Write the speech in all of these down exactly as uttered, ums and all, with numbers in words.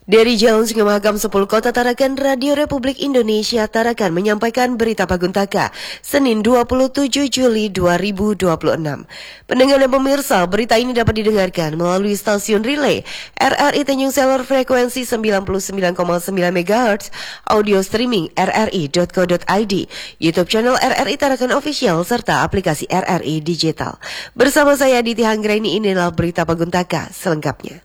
Dari Jalan Sungai Mahakam sepuluh Kota Tarakan, Radio Republik Indonesia Tarakan menyampaikan berita Paguntaka, Senin dua puluh tujuh Juli dua ribu dua puluh enam. Pendengar dan pemirsa, berita ini dapat didengarkan melalui stasiun relay R R I Tanjung Selor frekuensi sembilan puluh sembilan koma sembilan megahertz, audio streaming r r i dot co dot i d, YouTube channel R R I Tarakan Official, serta aplikasi R R I Digital. Bersama saya Aditi Hanggraini, inilah berita Paguntaka selengkapnya.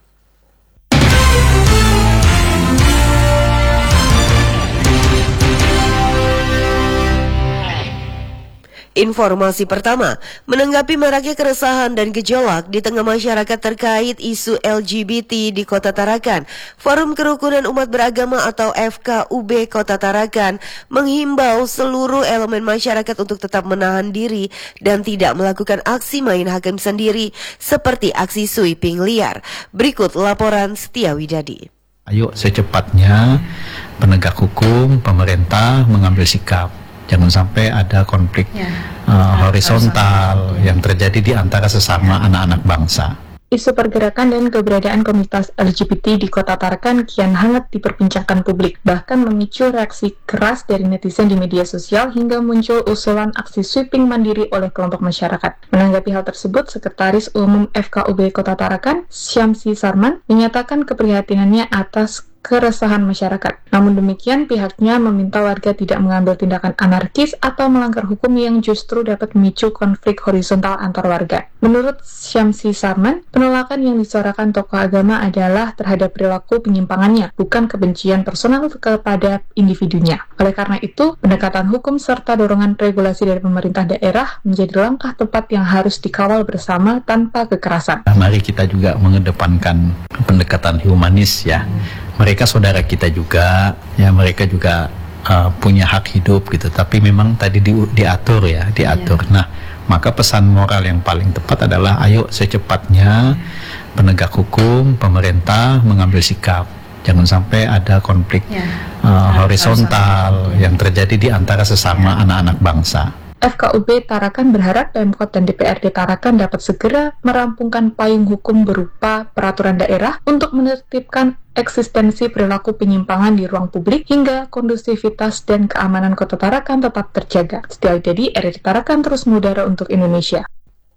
Informasi pertama, menanggapi maraknya keresahan dan gejolak di tengah masyarakat terkait isu L G B T di Kota Tarakan, Forum Kerukunan Umat Beragama atau F K U B Kota Tarakan menghimbau seluruh elemen masyarakat untuk tetap menahan diri dan tidak melakukan aksi main hakim sendiri seperti aksi sweeping liar. Berikut laporan Setia Widadi. Ayo secepatnya penegak hukum, pemerintah mengambil sikap. Jangan sampai ada konflik ya, uh, horizontal yang terjadi di antara sesama anak-anak bangsa. Isu pergerakan dan keberadaan komunitas L G B T di Kota Tarakan kian hangat diperbincangkan publik, bahkan memicu reaksi keras dari netizen di media sosial hingga muncul usulan aksi sweeping mandiri oleh kelompok masyarakat. Menanggapi hal tersebut, Sekretaris Umum F K U B Kota Tarakan, Syamsi Sarman, menyatakan keprihatinannya atas keresahan masyarakat. Namun demikian, pihaknya meminta warga tidak mengambil tindakan anarkis atau melanggar hukum yang justru dapat memicu konflik horizontal antar warga. Menurut Syamsi Sarman, penolakan yang disuarakan tokoh agama adalah terhadap perilaku penyimpangannya, bukan kebencian personal kepada individunya. Oleh karena itu, pendekatan hukum serta dorongan regulasi dari pemerintah daerah menjadi langkah tepat yang harus dikawal bersama tanpa kekerasan. Mari kita juga mengedepankan pendekatan humanis ya. Mereka saudara kita juga, ya mereka juga uh, punya hak hidup gitu. Tapi memang tadi di, diatur ya, diatur. Ya. Nah, maka pesan moral yang paling tepat adalah ayo secepatnya penegak hukum, pemerintah mengambil sikap. Jangan sampai ada konflik ya. uh, horizontal yang terjadi di antara sesama ya. anak-anak bangsa. F K U B Tarakan berharap Pemkot dan D P R D Tarakan dapat segera merampungkan payung hukum berupa peraturan daerah untuk menertibkan eksistensi perilaku penyimpangan di ruang publik hingga kondusivitas dan keamanan Kota Tarakan tetap terjaga. Setia Widadi, R R I Tarakan, terus mengudara untuk Indonesia.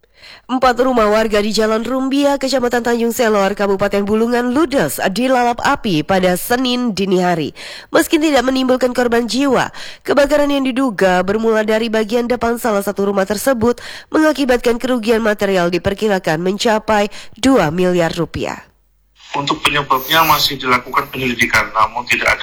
Empat rumah warga di Jalan Rumbia, Kecamatan Tanjung Selor, Kabupaten Bulungan ludes dilalap api pada Senin dini hari. Meski tidak menimbulkan korban jiwa, kebakaran yang diduga bermula dari bagian depan salah satu rumah tersebut mengakibatkan kerugian material diperkirakan mencapai dua miliar rupiah. Untuk penyebabnya masih dilakukan penyelidikan, namun tidak ada